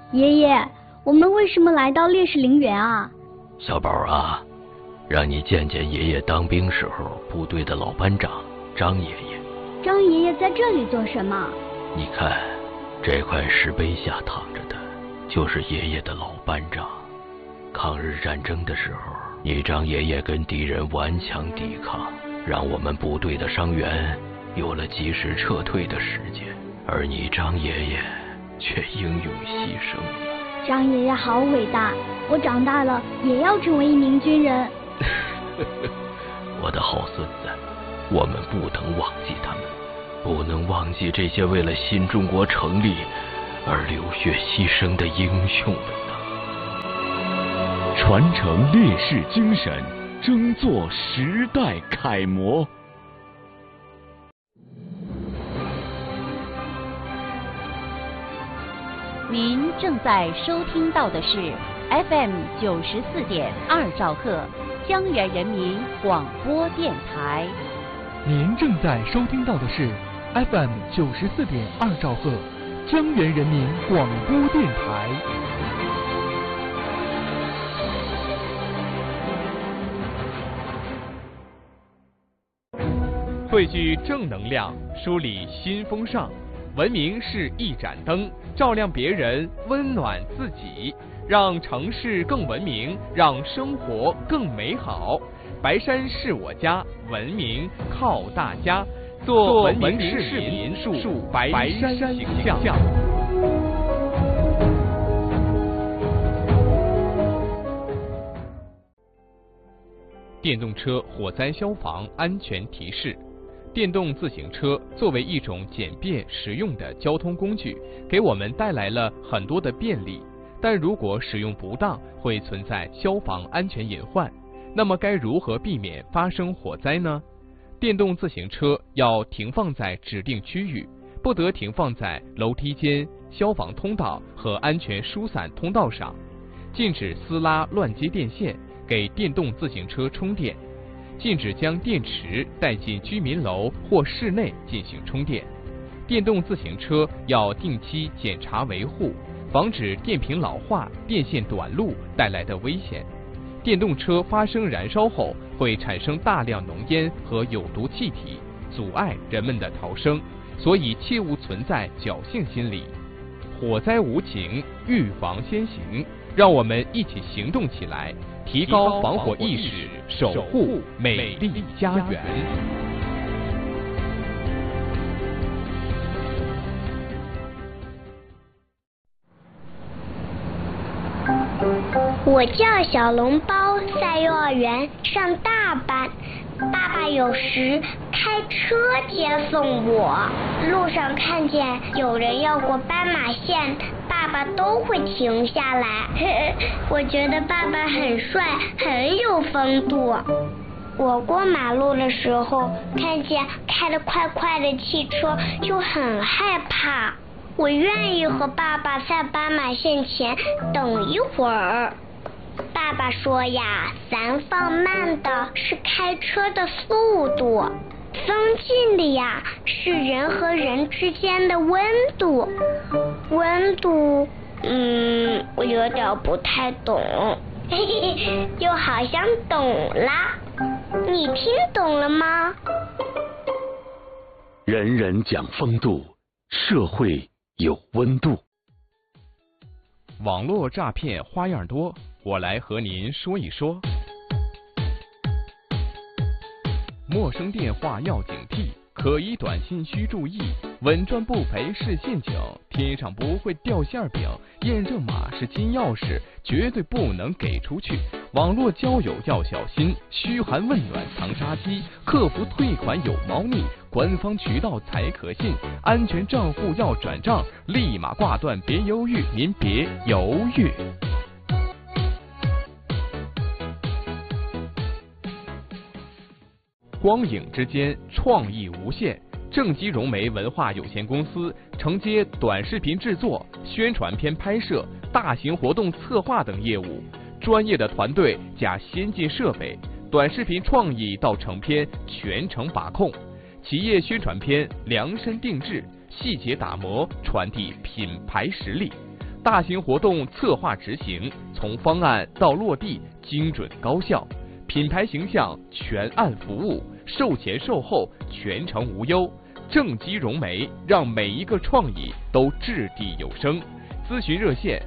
爷爷，我们为什么来到烈士陵园啊？ 小宝啊，让你见见爷爷当兵时候部队的老班长张爷爷。 张爷爷在这里做什么？ 你看，这块石碑下躺着的，就是爷爷的老班长。抗日战争的时候，你张爷爷跟敌人顽强抵抗，让我们部队的伤员有了及时撤退的时间，而你张爷爷却英勇牺牲了。 张爷爷好伟大，我长大了也要成为一名军人。 我的好孙子，我们不能忘记他们，不能忘记这些为了新中国成立而流血牺牲的英雄们呐！ 传承烈士精神，争做时代楷模。 您正在收听到的是 FM 94.2兆赫江源人民广播电台。 您正在收听到的是 FM 94.2兆赫江源人民广播电台。 汇聚正能量，梳理新风尚。文明是一盏灯，照亮别人，温暖自己，让城市更文明，让生活更美好。白山是我家，文明靠大家。做文明市民，树白山形象。电动车火灾消防安全提示。电动自行车作为一种简便实用的交通工具，给我们带来了很多的便利，但如果使用不当，会存在消防安全隐患。那么该如何避免发生火灾呢？电动自行车要停放在指定区域，不得停放在楼梯间、消防通道和安全疏散通道上。禁止撕拉乱接电线，给电动自行车充电。禁止将电池带进居民楼或室内进行充电。电动自行车要定期检查维护，防止电瓶老化、电线短路带来的危险。电动车发生燃烧后会产生大量浓烟和有毒气体，阻碍人们的逃生，所以切勿存在侥幸心理。火灾无情，预防先行，让我们一起行动起来，提高防火意识，守护美丽家园。 我叫小笼包，在幼儿园上大班。爸爸有时开车接送我，路上看见有人要过斑马线，爸爸都会停下来。我觉得爸爸很帅，很有风度。我过马路的时候，看见开得快快的汽车，就很害怕。我愿意和爸爸在斑马线前等一会儿。爸爸说呀，咱放慢的是开车的速度，放近的呀是人和人之间的温度。温度，我有点不太懂，就好像懂啦。你听懂了吗？ 人人讲风度，社会有温度。 网络诈骗花样多，我来和您说一说。陌生电话要警惕，可疑短信需注意，稳赚不赔是陷阱，天上不会掉馅饼，验证码是金钥匙，绝对不能给出去。网络交友要小心，嘘寒问暖藏杀机，客服退款有猫腻，官方渠道才可信，安全账户要转账，立马挂断，别犹豫，您别犹豫。光影之间，创意无限。正极融媒文化有限公司承接短视频制作、宣传片拍摄、大型活动策划等业务，专业的团队加先进设备，短视频创意到成片全程把控。企业宣传片量身定制，细节打磨，传递品牌实力。 大型活动策划执行，从方案到落地精准高效，品牌形象全案服务，售前售后全程无忧，正畸融媒，让每一个创意都掷地有声。咨询热线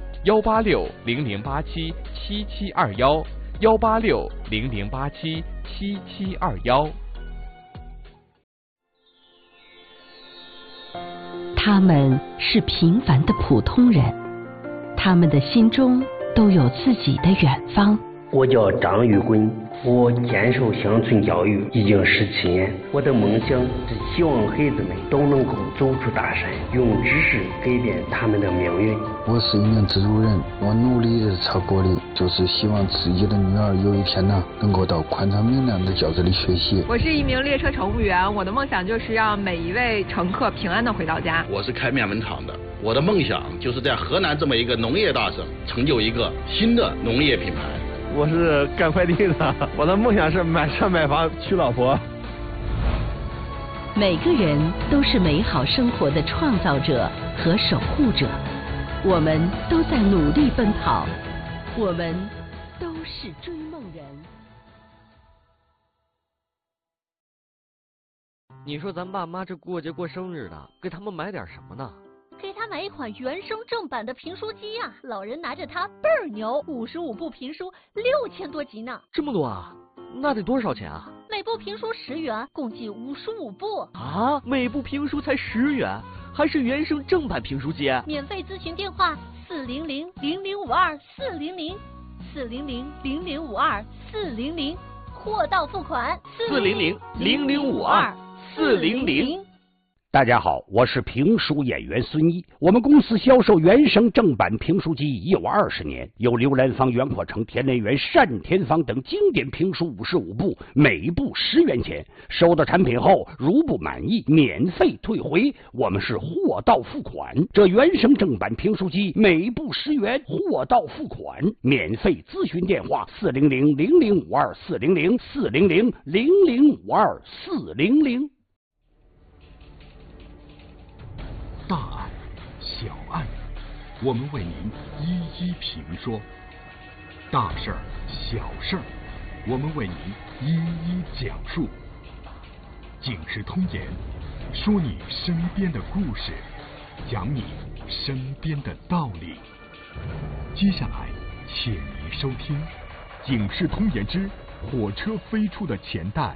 18600877721，18600877721。 他们是平凡的普通人，他们的心中都有自己的远方。 我叫张玉坤，我坚守乡村教育已经17年。我的梦想是希望孩子们都能够走出大山，用知识改变他们的命运。 我是一名制作人，我努力的朝过的就是希望自己的女儿有一天能够到宽敞明亮的教室里学习。 我是一名列车乘务员，我的梦想就是让每一位乘客平安的回到家。 我是开面粉厂的，我的梦想就是在河南这么一个农业大省，成就一个新的农业品牌。 我是干快递的，我的梦想是买车买房娶老婆。 每个人都是美好生活的创造者和守护者，我们都在努力奔跑，我们都是追梦人。 你说咱爸妈这过节过生日的，给他们买点什么呢？ 给他买一款原声正版的评书机呀，老人拿着它倍儿牛，55部评书6000多集呢。 这么多啊？那得多少钱啊？ 每部评书10元，共计55部。 啊，每部评书才10元，还是原声正版评书机？ 免费咨询电话400-0052-400，400-0052-400，货到付款 400-0052-400。 大家好，我是评书演员孙一。我们公司销售原声正版评书机已有20年，有刘兰芳、袁阔成、田连元、单田芳等经典评书55部，每部10元钱。收到产品后，如不满意，免费退回。我们是货到付款。这原声正版评书机每部10元，货到付款。免费咨询电话400-0052-400，400-0052-400。 大案、小案，我们为您一一评说；大事儿、小事儿，我们为您一一讲述。警世通言，说你身边的故事，讲你身边的道理。接下来，请您收听《警世通言之火车飞出的钱袋》。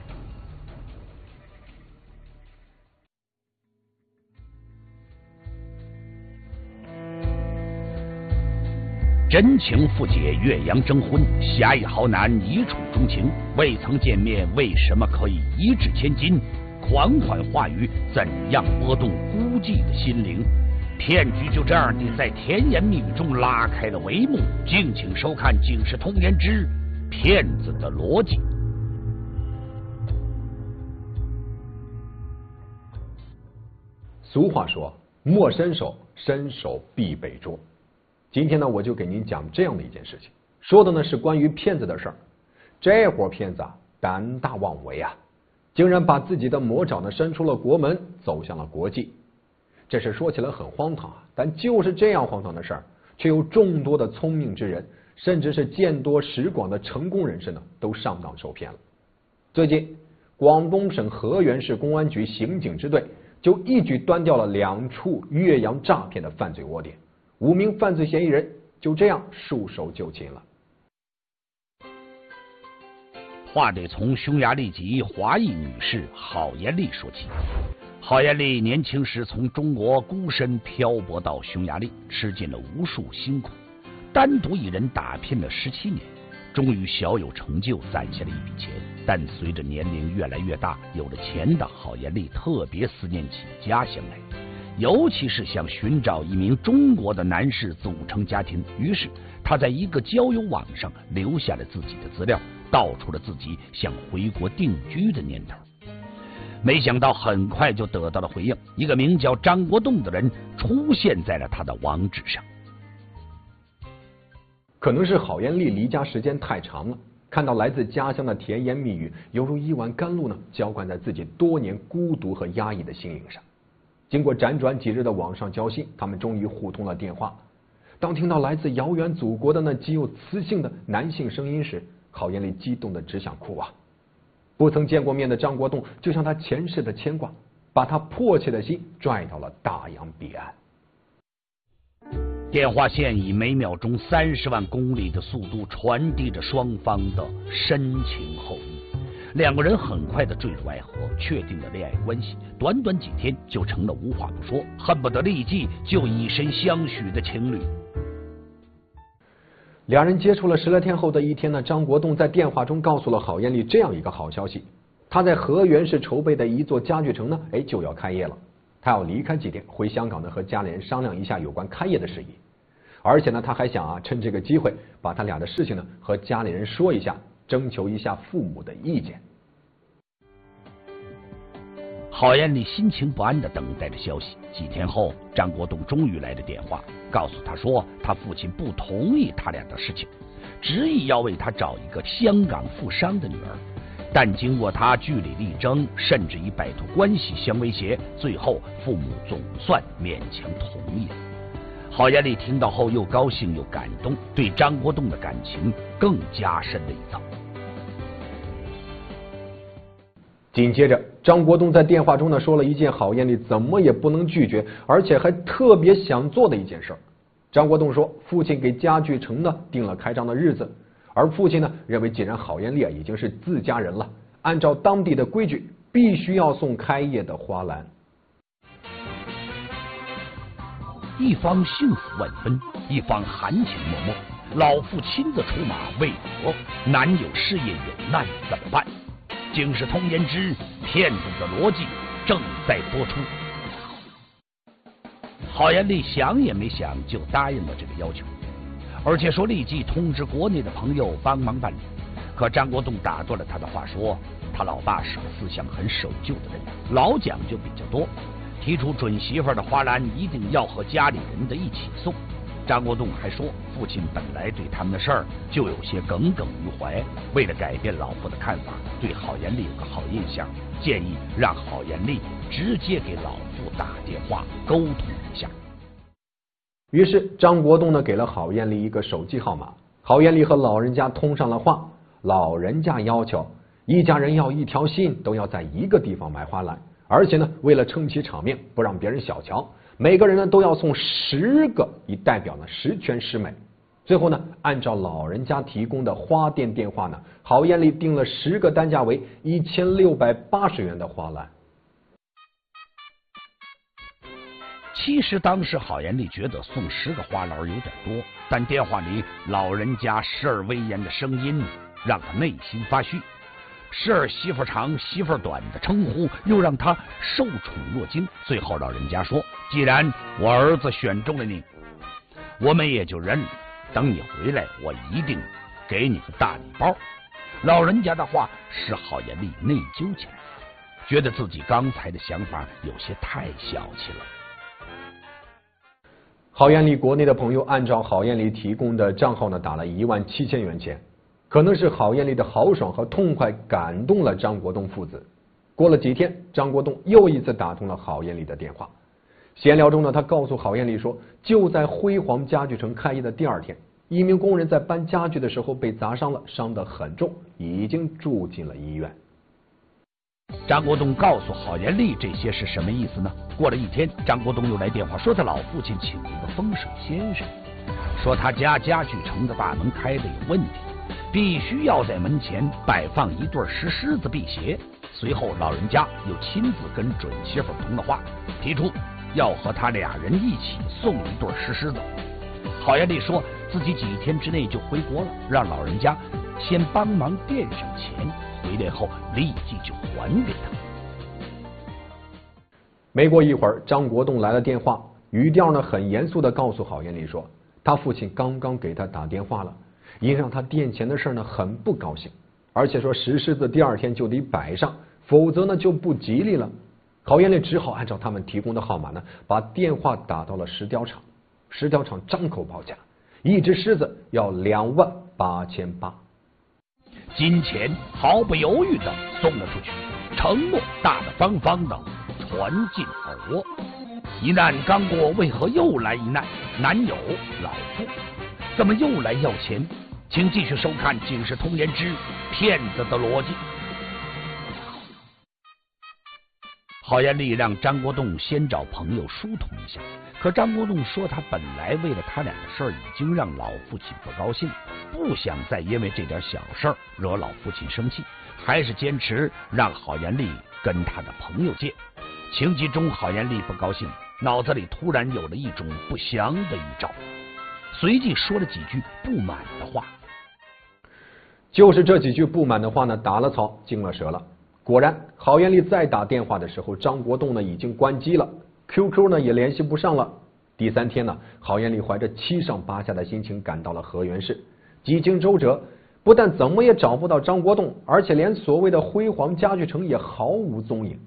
真情复解，岳阳征婚，侠义豪男一触钟情，未曾见面为什么可以一掷千金？款款话语怎样拨动孤寂的心灵？骗局就这样地在甜言蜜语中拉开了帷幕。敬请收看《警世通言之骗子的逻辑》。 俗话说，莫伸手，伸手必被捉。今天呢，我就给您讲这样的一件事情，说的呢是关于骗子的事儿。这伙骗子啊，胆大妄为啊，竟然把自己的魔爪呢伸出了国门，走向了国际。这事说起来很荒唐啊，但就是这样荒唐的事儿，却有众多的聪明之人，甚至是见多识广的成功人士呢，都上当受骗了。最近，广东省河源市公安局刑警支队就一举端掉了2处岳阳诈骗的犯罪窝点，5名犯罪嫌疑人就这样束手就擒了。 话得从匈牙利籍华裔女士郝艳丽说起。郝艳丽年轻时从中国孤身漂泊到匈牙利，吃尽了无数辛苦，单独一人打拼了17年，终于小有成就，攒下了一笔钱。但随着年龄越来越大，有了钱的郝艳丽特别思念起家乡来，尤其是想寻找一名中国的男士组成家庭。于是他在一个交友网上留下了自己的资料，道出了自己想回国定居的念头。没想到很快就得到了回应，一个名叫张国栋的人出现在了他的网址上。 可能是郝艳丽离家时间太长了，看到来自家乡的甜言蜜语，犹如一碗甘露呢，浇灌在自己多年孤独和压抑的心灵上。经过辗转几日的网上交心，他们终于互通了电话。 当听到来自遥远祖国的那极有磁性的男性声音时，郝艳丽激动的只想哭啊！不曾见过面的张国栋就像他前世的牵挂，把他迫切的心拽到了大洋彼岸。 电话线以每秒钟30万公里的速度传递着双方的深情厚谊，两个人很快的坠入爱河，确定了恋爱关系，短短几天就成了无话不说，恨不得立即就以身相许的情侣。 两人接触了10来天后的一天呢，张国栋在电话中告诉了郝艳丽这样一个好消息：他在河源市筹备的一座家具城呢，就要开业了。他要离开几天，回香港呢和家里人商量一下有关开业的事宜。而且呢，他还想趁这个机会把他俩的事情呢和家里人说一下，征求一下父母的意见。 郝艳丽心情不安地等待着消息。几天后，张国栋终于来了电话，告诉他说他父亲不同意他俩的事情，执意要为他找一个香港富商的女儿。但经过他据理力争，甚至以摆脱关系相威胁，最后父母总算勉强同意了。郝艳丽听到后又高兴又感动，对张国栋的感情更加深了一层。 紧接着，张国栋在电话中呢说了一件郝艳丽怎么也不能拒绝，而且还特别想做的一件事。张国栋说，父亲给家具城呢定了开张的日子，而父亲呢认为，既然郝艳丽已经是自家人了，按照当地的规矩，必须要送开业的花篮。 一方幸福万分，一方含情脉脉。老父亲自出马，为何男友事业有难怎么办？警世通言之，骗子的逻辑正在播出。郝艳丽想也没想就答应了这个要求，而且说立即通知国内的朋友帮忙办理。可张国栋打断了他的话，说他老爸是个思想很守旧的人，老讲究比较多，提出准媳妇的花篮一定要和家里人的一起送。张国栋还说，父亲本来对他们的事儿就有些耿耿于怀，为了改变老父的看法，对郝艳丽有个好印象，建议让郝艳丽直接给老父打电话沟通一下。 于是张国栋呢给了郝艳丽一个手机号码，郝艳丽和老人家通上了话，老人家要求一家人要一条心，都要在一个地方买花篮，而且呢为了撑起场面，不让别人小瞧，每个人呢都要送10个，以代表呢十全十美。最后呢，按照老人家提供的花店电话呢，郝艳丽订了10个单价为1680元的花篮。 其实当时郝艳丽觉得送10个花篮有点多，但电话里老人家时而威严的声音让他内心发虚，时而媳妇长媳妇短的称呼又让他受宠若惊。最后老人家说，既然我儿子选中了你，我们也就认了，等你回来我一定给你个大礼包。老人家的话使郝艳丽内疚起来，觉得自己刚才的想法有些太小气了。 郝艳丽国内的朋友按照郝艳丽提供的账号呢打了17000元钱，可能是郝艳丽的豪爽和痛快感动了张国栋父子。过了几天，张国栋又一次打通了郝艳丽的电话。闲聊中呢，他告诉郝艳丽说，就在辉煌家具城开业的第2天，一名工人在搬家具的时候被砸伤了，伤得很重，已经住进了医院。 张国栋告诉郝艳丽这些是什么意思呢？过了1天，张国栋又来电话说他老父亲请了一个风水先生，说他家家具城的大门开的有问题，必须要在门前摆放一对石狮子辟邪。随后老人家又亲自跟准媳妇通了话，提出要和他俩人一起送一对石狮子。郝艳丽说自己几天之内就回国了，让老人家先帮忙垫上钱，回来后立即就还给他。 没过一会儿，张国栋来了电话，语调呢很严肃的告诉郝艳丽说，他父亲刚刚给他打电话了，因让他垫钱的事呢很不高兴，而且说石狮子第2天就得摆上，否则呢就不吉利了。郝艳丽只好按照他们提供的号码呢，把电话打到了石雕厂。石雕厂张口报价，一只狮子要28800。 金钱毫不犹豫的送了出去，承诺大大方方的传进耳窝。 一难刚过，为何又来一难？难有老妇，怎么又来要钱？请继续收看《警世通言之骗子的逻辑》。郝延利让张国栋先找朋友疏通一下，可张国栋说他本来为了他俩的事儿已经让老父亲不高兴，不想再因为这点小事儿惹老父亲生气，还是坚持让郝延利跟他的朋友借。情急中，郝延利不高兴，脑子里突然有了一种不祥的预兆，随即说了几句不满的话。 就是这几句不满的话呢，打了草惊了蛇了。果然，郝延利再打电话的时候，张国栋呢已经关机了 ，QQ 呢也联系不上了。第三天呢，郝延利怀着七上八下的心情赶到了河源市，几经周折，不但怎么也找不到张国栋，而且连所谓的辉煌家具城也毫无踪影。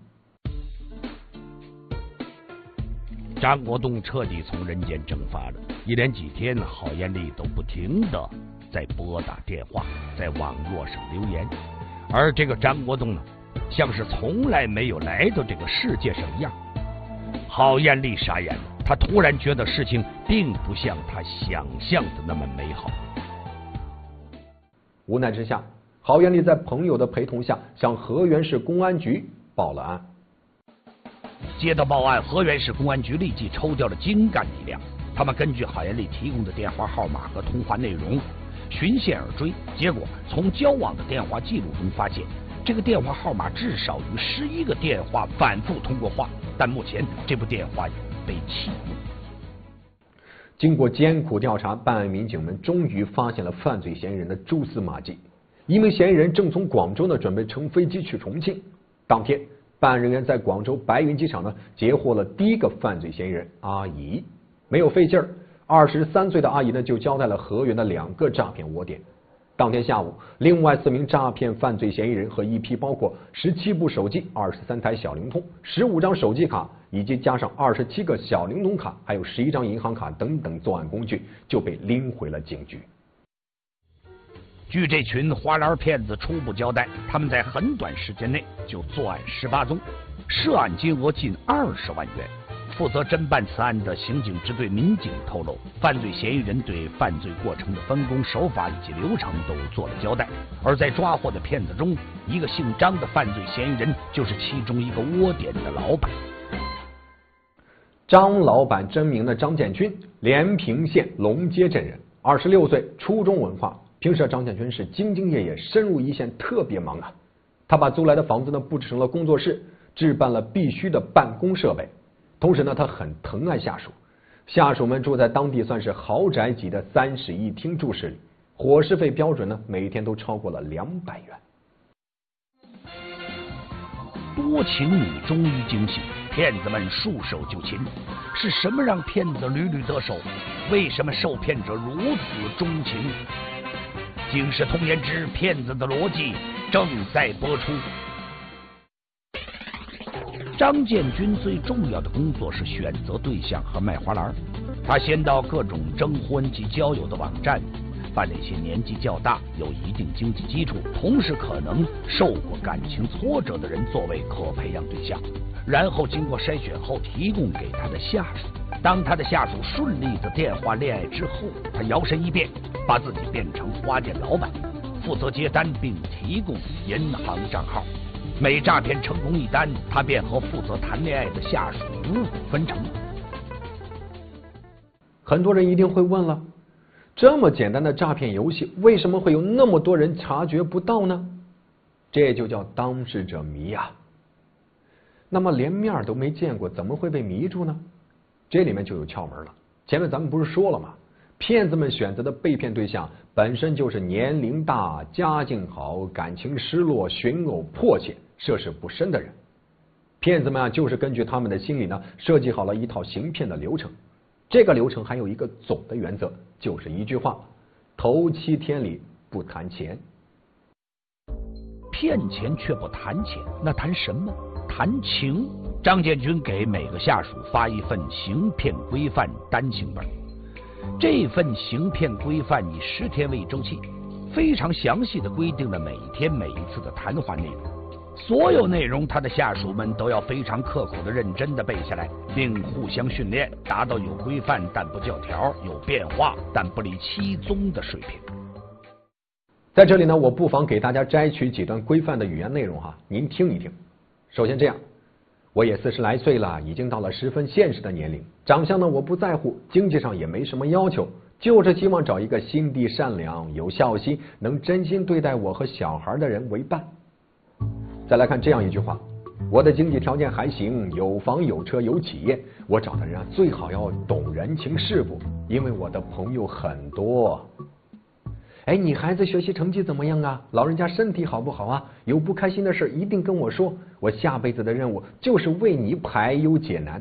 张国栋彻底从人间蒸发了，一连几天，郝延利都不停的在拨打电话，在网络上留言，而这个张国栋呢，像是从来没有来到这个世界上一样。郝延利傻眼了，他突然觉得事情并不像他想象的那么美好。 无奈之下，郝延利在朋友的陪同下向河源市公安局报了案。 接到报案，河源市公安局立即抽调了精干力量，他们根据郝延利提供的电话号码和通话内容循线而追，结果从交往的电话记录中发现，这个电话号码至少与11个电话反复通过话，但目前这部电话已被弃用。 经过艰苦调查，办案民警们终于发现了犯罪嫌疑人的蛛丝马迹。一名嫌疑人正从广州呢准备乘飞机去重庆，当天办案人员在广州白云机场呢截获了第一个犯罪嫌疑人阿姨，没有费劲儿，23岁的阿姨呢就交代了河源的2个诈骗窝点。当天下午，另外4名诈骗犯罪嫌疑人和一批包括17部手机、23台小灵通、15张手机卡以及加上27个小灵通卡，还有11张银行卡等等作案工具，就被拎回了警局。 据这群花篮骗子初步交代，他们在很短时间内就作案18宗，涉案金额近20万元。负责侦办此案的刑警支队民警透露，犯罪嫌疑人对犯罪过程的分工手法以及流程都做了交代。而在抓获的骗子中，一个姓张的犯罪嫌疑人就是其中一个窝点的老板。张老板真名呢张建军，连平县龙街镇人，26岁，初中文化。平时张建军是兢兢业业，深入一线，特别忙啊。他把租来的房子呢布置成了工作室，置办了必须的办公设备。同时呢，他很疼爱下属，下属们住在当地算是豪宅级的3室1厅住室里，伙食费标准呢每天都超过了200元。多情女终于惊醒，骗子们束手就擒。是什么让骗子屡屡得手？为什么受骗者如此钟情？警世通言之骗子的逻辑正在播出。张建军最重要的工作是选择对象和卖花篮，他先到各种征婚及交友的网站，把那些年纪较大、有一定经济基础，同时可能受过感情挫折的人作为可培养对象，然后经过筛选后提供给他的下属。当他的下属顺利的电话恋爱之后，他摇身一变，把自己变成花店老板，负责接单并提供银行账号。每诈骗成功一单，他便和负责谈恋爱的下属5分成。很多人一定会问了，这么简单的诈骗游戏，为什么会有那么多人察觉不到呢？这就叫当事者迷啊。那么连面都没见过，怎么会被迷住呢？这里面就有窍门了。前面咱们不是说了吗？骗子们选择的被骗对象本身就是年龄大、家境好、感情失落、寻偶迫切、涉世不深的人。骗子们啊，就是根据他们的心理呢，设计好了一套行骗的流程。这个流程还有一个总的原则，就是一句话：头7天里不谈钱。骗钱却不谈钱，那谈什么？谈情。张建军给每个下属发一份行骗规范单行本，这份行骗规范以10天为周期，非常详细的规定了每天每一次的谈话内容。 所有内容他的下属们都要非常刻苦的认真的背下来，并互相训练，达到有规范但不教条，有变化但不离七宗的水平。 在这里呢，我不妨给大家摘取几段规范的语言内容哈，您听一听。首先这样，我也40来岁了，已经到了十分现实的年龄，长相呢我不在乎，经济上也没什么要求，就是希望找一个心地善良、有孝心、能真心对待我和小孩的人为伴。再来看这样一句话，我的经济条件还行，有房有车有企业，我找的人啊最好要懂人情世故，因为我的朋友很多。哎，你孩子学习成绩怎么样啊？老人家身体好不好啊？有不开心的事一定跟我说，我下辈子的任务就是为你排忧解难。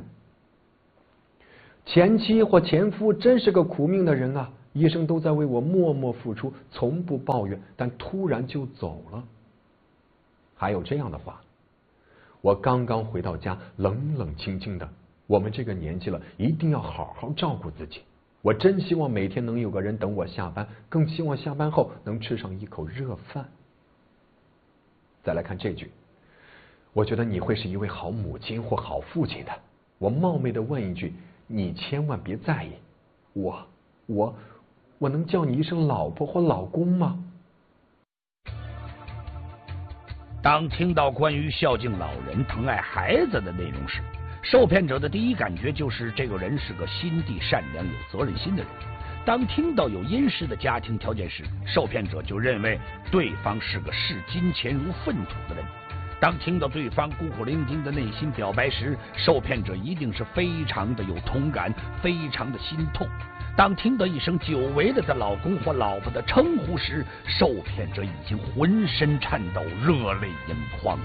前妻或前夫真是个苦命的人啊，一生都在为我默默付出，从不抱怨，但突然就走了。还有这样的话，我刚刚回到家，冷冷清清的，我们这个年纪了，一定要好好照顾自己。我真希望每天能有个人等我下班，更希望下班后能吃上一口热饭。再来看这句，我觉得你会是一位好母亲或好父亲的。我冒昧的问一句，你千万别在意，我能叫你一声老婆或老公吗？ 当听到关于孝敬老人、疼爱孩子的内容时，受骗者的第一感觉就是这个人是个心地善良、有责任心的人。当听到有殷实的家庭条件时，受骗者就认为对方是个视金钱如粪土的人。当听到对方孤苦伶仃的内心表白时，受骗者一定是非常的有同感，非常的心痛。当听到一声久违了的老公或老婆的称呼时，受骗者已经浑身颤抖，热泪盈眶了。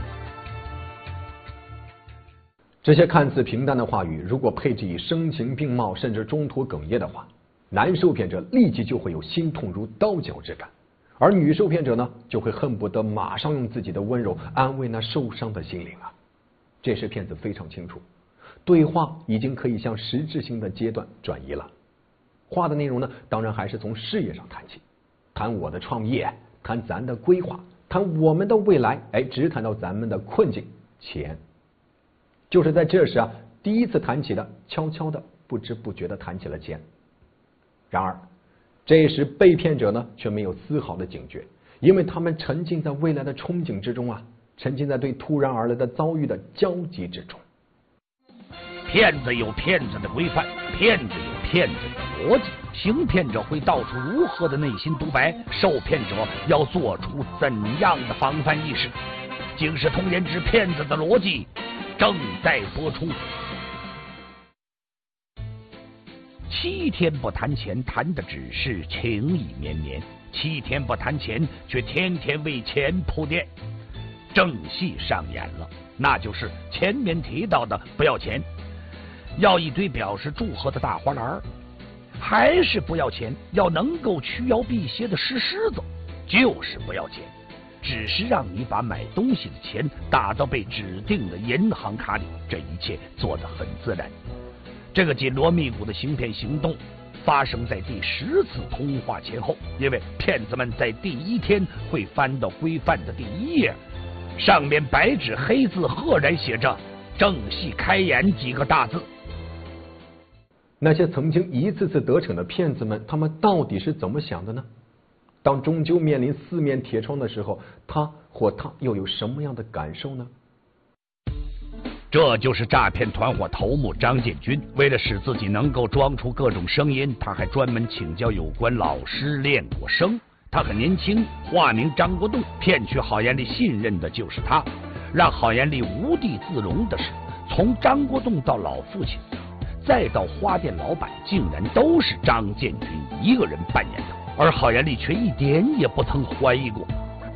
这些看似平淡的话语，如果配置以声情并茂甚至中途哽咽的话，男受骗者立即就会有心痛如刀绞之感，而女受骗者呢，就会恨不得马上用自己的温柔安慰那受伤的心灵啊。这时骗子非常清楚，对话已经可以向实质性的阶段转移了。话的内容呢，当然还是从事业上谈起，谈我的创业，谈咱的规划，谈我们的未来，只谈到咱们的困境，钱。就是在这时啊，第一次谈起的，悄悄的、不知不觉的谈起了钱。然而，这时被骗者呢，却没有丝毫的警觉，因为他们沉浸在未来的憧憬之中啊，沉浸在对突然而来的遭遇的焦急之中。 骗子有骗子的规范，骗子有骗子的逻辑，行骗者会道出如何的内心独白，受骗者要做出怎样的防范意识。警示通言之骗子的逻辑正在播出。7天不谈钱，谈的只是情意绵绵；7天不谈钱，却天天为钱铺垫。正戏上演了，那就是前面提到的不要钱，要一堆表示祝贺的大花篮，还是不要钱，要能够驱妖辟邪的石狮子，就是不要钱，只是让你把买东西的钱打到被指定的银行卡里，这一切做得很自然。这个紧锣密鼓的行骗行动发生在第10次通话前后，因为骗子们在第1天会翻到规范的第1页，上面白纸黑字赫然写着正戏开演几个大字。 那些曾经一次次得逞的骗子们，他们到底是怎么想的呢？当终究面临4面铁窗的时候，他或她又有什么样的感受呢？ 这就是诈骗团伙头目张建军，为了使自己能够装出各种声音，他还专门请教有关老师练过声。他很年轻，化名张国栋，骗取郝艳丽信任的就是他。让郝艳丽无地自容的是，从张国栋到老父亲，再到花店老板，竟然都是张建军一个人扮演的，而郝艳丽却一点也不曾怀疑过。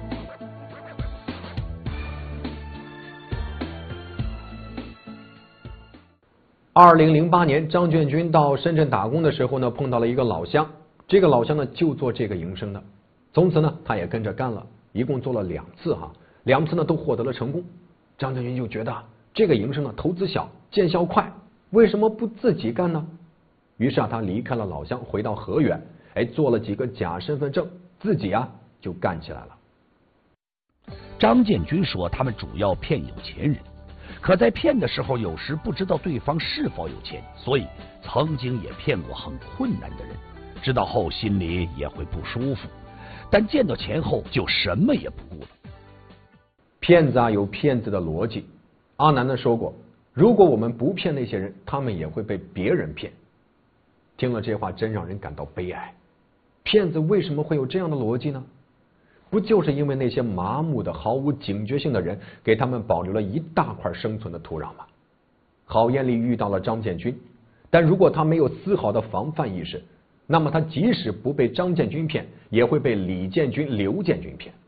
2008年，张建军到深圳打工的时候呢，碰到了一个老乡，这个老乡呢就做这个营生的，从此呢他也跟着干了，一共做了2次2次呢都获得了成功。张建军就觉得这个营生呢投资小，见效快，为什么不自己干呢？于是他离开了老乡，回到河源，做了几个假身份证，自己就干起来了。 张建军说他们主要骗有钱人，可在骗的时候有时不知道对方是否有钱，所以曾经也骗过很困难的人，知道后心里也会不舒服，但见到钱后就什么也不顾了。 骗子有骗子的逻辑。阿南呢说过，如果我们不骗那些人，他们也会被别人骗。听了这话真让人感到悲哀。骗子为什么会有这样的逻辑呢？不就是因为那些麻木的毫无警觉性的人给他们保留了一大块生存的土壤吗？郝艳丽遇到了张建军，但如果他没有丝毫的防范意识，那么他即使不被张建军骗，也会被李建军、刘建军骗。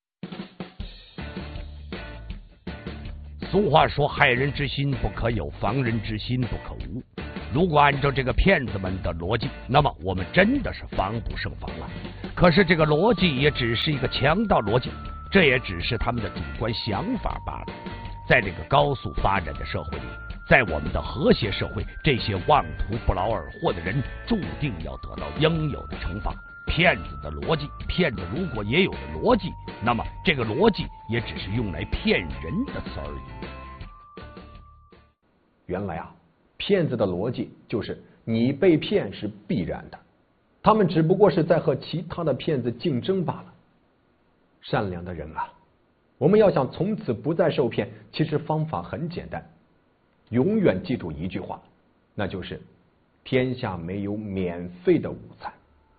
俗话说，害人之心不可有，防人之心不可无。如果按照这个骗子们的逻辑，那么我们真的是防不胜防了。可是这个逻辑也只是一个强盗逻辑，这也只是他们的主观想法罢了。在这个高速发展的社会里，在我们的和谐社会，这些妄图不劳而获的人注定要得到应有的惩罚。骗子的逻辑，骗子如果也有了逻辑，那么这个逻辑也只是用来骗人的词而已。 原来骗子的逻辑就是你被骗是必然的，他们只不过是在和其他的骗子竞争罢了。善良的人我们要想从此不再受骗，其实方法很简单，永远记住一句话，那就是天下没有免费的午餐。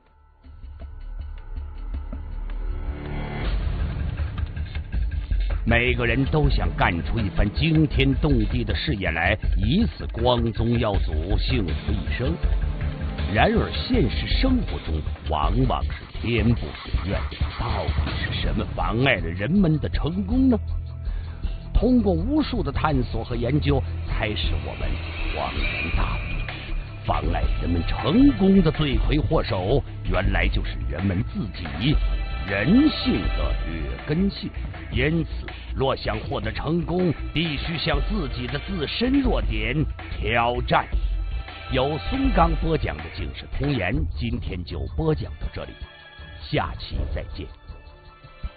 每个人都想干出一番惊天动地的事业来，以此光宗耀祖，幸福一生。然而现实生活中往往是天不水愿，到底是什么妨碍了人们的成功呢？通过无数的探索和研究，才使我们恍然大悟，妨碍人们成功的罪魁祸首，原来就是人们自己人性的劣根性。因此若想获得成功，必须向自己的自身弱点挑战。由松冈播讲的警世通言，今天就播讲到这里，下期再见。